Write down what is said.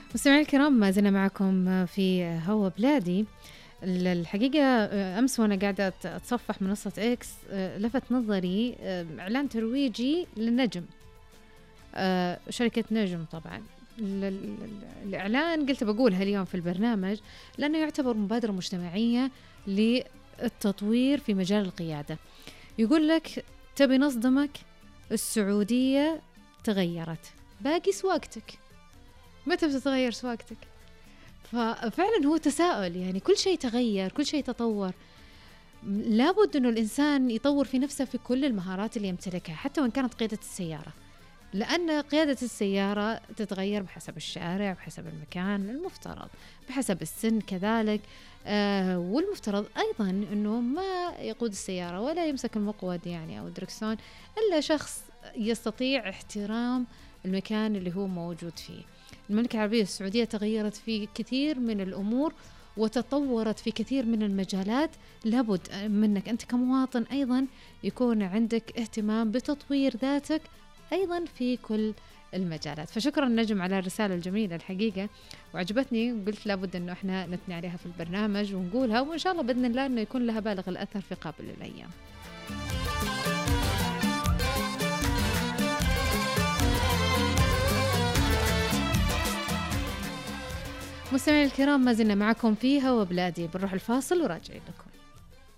مستمعينا الكرام، ما زلنا معكم في هوا بلادي. الحقيقة أمس وأنا قاعدة أتصفح منصة إكس لفت نظري إعلان ترويجي للنجم، شركة نجم. طبعا الإعلان قلت بقولها اليوم في البرنامج لأنه يعتبر مبادرة مجتمعية للتطوير في مجال القيادة. يقول لك تبي نصدمك، السعودية تغيرت، باقي سواقتك. متى بتتغير سواقتك؟ ففعلا هو تساؤل، يعني كل شيء تغير، كل شيء تطور. لابد أنه الإنسان يطور في نفسه في كل المهارات اللي يمتلكها، حتى وإن كانت قيادة السيارة، لأن قيادة السيارة تتغير بحسب الشارع، بحسب المكان المفترض، بحسب السن كذلك. والمفترض أيضا أنه ما يقود السيارة ولا يمسك المقود يعني أو الدركسون إلا شخص يستطيع احترام المكان اللي هو موجود فيه. المملكة العربية السعودية تغيرت في كثير من الأمور وتطورت في كثير من المجالات. لابد منك أنت كمواطن أيضا يكون عندك اهتمام بتطوير ذاتك أيضا في كل المجالات. فشكرا نجم على الرسالة الجميلة الحقيقة، وعجبتني، وقلت لابد أنه إحنا نثني عليها في البرنامج ونقولها، وإن شاء الله بإذن الله أنه يكون لها بالغ الأثر في قابل الأيام. مستمعينا الكرام، ما زلنا معكم في هوا بلادي، بنروح الفاصل وراجعين لكم.